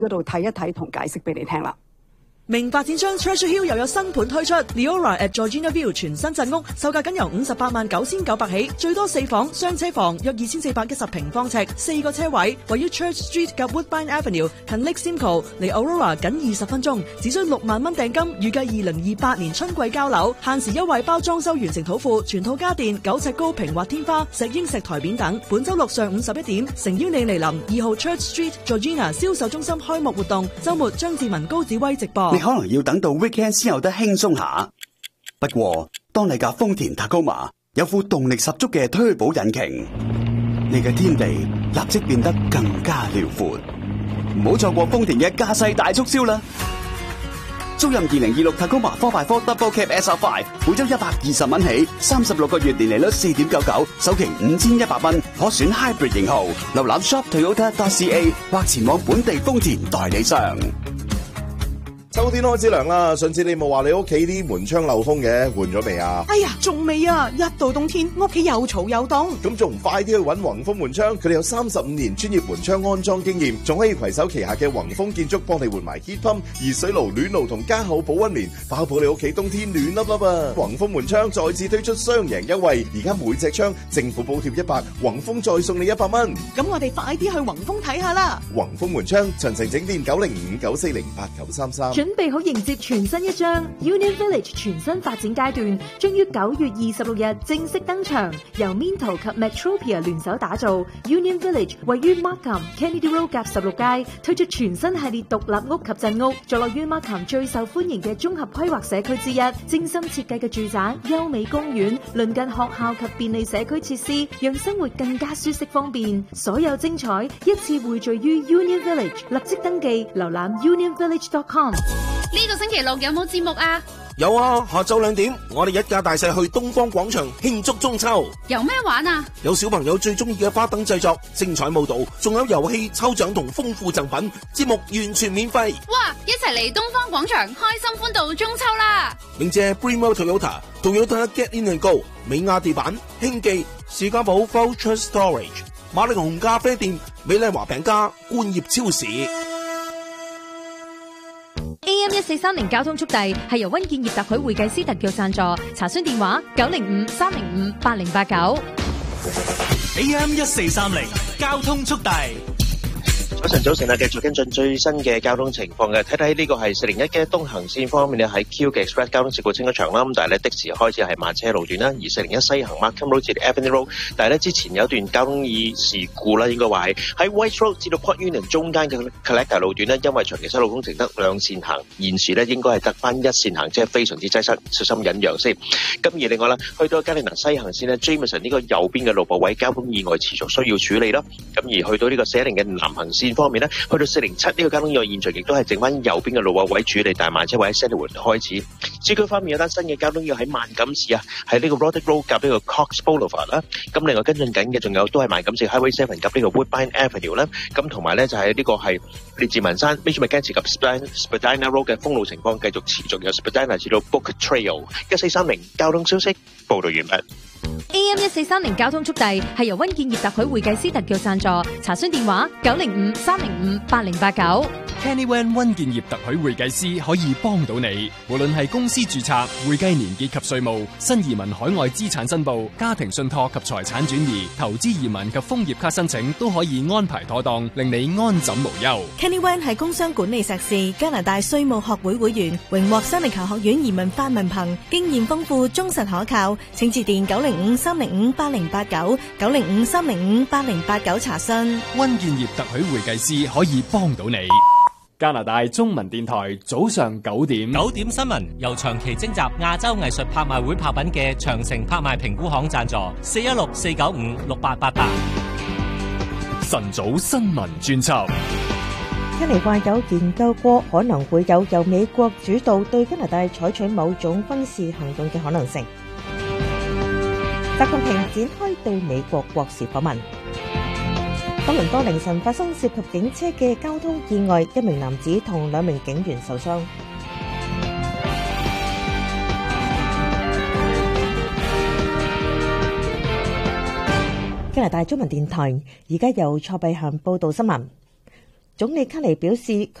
嗰度睇一睇同解釋俾你聽啦。 名發展商 Treasure Hill 又有新盤推出 Leora at Georgina View 全新鎮屋，售價僅由589900起，最多4房雙車房，約2410平方尺，4個車位，位於 Church Street 及 Woodbine Avenue， 近 Lake Simcoe， 離 Aurora 僅20分鐘，只需6萬蚊訂金，預計2028年春季交樓，限時優惠包裝修完成土庫，全套家電9尺高平滑天花、石英石台面等。本周六上午11點，誠邀你嚟臨2號 Church Street Georgina 銷售中心開幕活動，周末張志文高子威直播。 你可能要等到 weekend 先有得輕鬆下，不過當你架豐田 Tacoma 有副動力十足嘅推保引擎，你嘅天地立即變得更加遼闊。唔好錯過豐田嘅駕駛大促銷啦！租賃2026 Tacoma 4x4 Double Cab SR5， 每周120蚊起，36個月年利率 4.99%， 首期5100蚊，可選 Hybrid 型號。瀏覽 shop.toyota.ca 或前往本地豐田代理商。 秋天開始涼啦，上次你冇話你屋企啲門窗漏風嘅，換咗未啊？ 哎呀，仲未啊！一到冬天，屋企又嘈又凍。 咁仲唔快啲去揾宏豐門窗？佢哋有35年專業門窗安裝經驗，仲可以攜手旗下嘅宏豐建築幫你換埋 heat pump、熱水爐、暖爐同加厚保溫棉，包保你屋企冬天暖粒粒啊！宏豐門窗再次推出雙贏優惠，而家每隻窗政府補貼100，宏豐再送你100蚊。 咁我哋快啲去宏豐睇下啦！ 宏豐門窗詳情整電90594089933。 準備好迎接全新一章 Union Village 全新發展階段，將於9月26日正式登場。由 Minto 及 Metropia 聯手打造 Union Village， 位於 Markham Kennedy Road 夾16街，推出全新系列獨立屋及鎮屋，坐落於 Markham 最受歡迎嘅綜合規劃社區之一。精心設計嘅住宅、優美公園、鄰近學校及便利社區設施，讓生活更加舒適方便。所有精彩一次匯聚於 Union Village， 立即登記瀏覽 unionvillage.com。 呢個星期六有冇節目啊？ 有啊，下晝2點，我哋一家大細去東方廣場慶祝中秋。 有咩玩啊？ 有小朋友最中意嘅花燈製作、精彩舞蹈，仲有遊戲、抽獎同豐富贈品，節目完全免費。 哇！一齊嚟東方廣場，開心歡度中秋啦！ 鳴謝 Brimo Toyota Get In and Go、美亞地板、興記、士嘉堡 Voucher Storage、馬力紅咖啡店、美麗華餅家、冠業超市。 AM1430 交通速遞係由溫建業特許會計師特約贊助，查詢電話905-305-8089。 AM1430 交通速遞。 早晨啊！繼續跟進最新嘅交通情況嘅，睇睇呢個係401嘅東行線方面咧，喺 Q 嘅 Express 交通事故清咗場啦，咁但係咧的士開始係慢車路段啦，而401西行 Markham Road 至 Avenue Road， 但係咧之前有一段交通事故啦，應該話係喺 White Road 至到 Port Union 中間嘅 Collector 路段咧，因為長期修路工程得2線行，現時咧應該係得翻1線行，即係非常之擠塞，小心忍讓先。咁而另外咧，去到加利納西行線咧 Jameson 呢個右邊嘅路駁位交通意外持續需要處理啦。咁而去到呢個410嘅南行線方面咧，去到407呢個交通意外現場亦都係剩翻右邊嘅路位處理，但係慢車位喺 Sandwood 開始。市區方面有單新嘅交通意外喺萬錦市啊，喺呢個 Roddick Road 夾呢個 Cox Boulevard 啦。咁另外跟進緊嘅仲有都係萬錦市 Highway 7夾呢個 Woodbine Avenue 啦。咁同埋咧就係呢個係列治文山 Major Mackenzie 及 Spadina Road 嘅封路情況繼續持續，由 Spadina 至到 Book Trail。1430交通消息報道完畢。 AM1430交通速遞係由溫建業特許會計師特約贊助，查詢電話905-305-8089。 Kenny Wan 溫建業特許會計師可以幫到你，無論係公司註冊、會計年結及稅務、新移民海外資產申報、家庭信託及財產轉移、投資移民及楓葉卡申請，都可以安排妥當，令你安枕無憂。 Kenny Wan 係工商管理碩士，加拿大稅務學會會員，榮獲三力球學院移民法文憑，經驗豐富，忠實可靠。請致電905-305-8089 905-305-8089查詢。 溫建業特許會計師可以幫到你。加拿大中文電台早上9點 9點新聞由長期徵集亞洲藝術拍賣會拍品嘅長城拍賣評估行贊助，416-495-6888。 晨早新聞專輯。 加尼話有研究過可能會有由美國主導對加拿大採取某種軍事行動嘅可能性。習近平展開對美國國事訪問。多倫多凌晨發生涉及警車嘅交通意外，1名男子同2名警員受傷。加拿大中文電台而家由蔡碧嫻報道新聞。 總理卡尼表示，